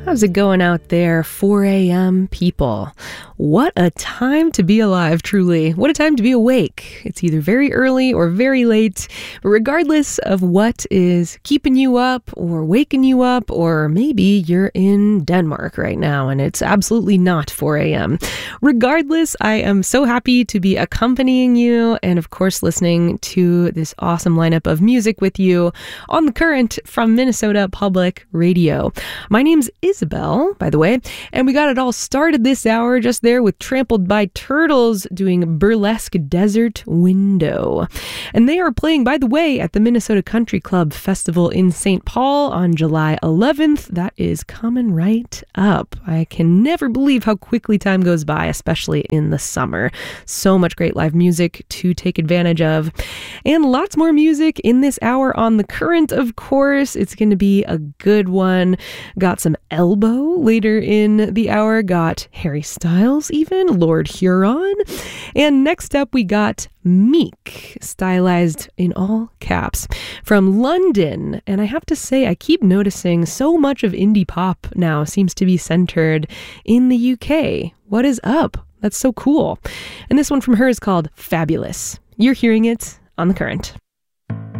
How's it going out there, 4 a.m. people? What a time to be alive, truly. What a time to be awake. It's either very early or very late, but regardless of what is keeping you up or waking you up, or maybe you're in Denmark right now and it's absolutely not 4 a.m. Regardless, I am so happy to be accompanying you and, of course, listening to this awesome lineup of music with you on The Current from Minnesota Public Radio. My name's Isabel, by the way, and we got it all started this hour just there with Trampled by Turtles doing Burlesque Desert Window. And they are playing, by the way, at the Minnesota Country Club Festival in St. Paul on July 11th. That is coming right up. I can never believe how quickly time goes by, especially in the summer. So much great live music to take advantage of. And lots more music in this hour on The Current, of course. It's going to be a good one. Got some Elbow later in the hour, got Harry Styles even, Lord Huron. And next up we got Meek, stylized in all caps, from London. And I have to say, I keep noticing so much of indie pop now seems to be centered in the UK. What is up? That's so cool. And this one from her is called Fabulous. You're hearing it on The Current.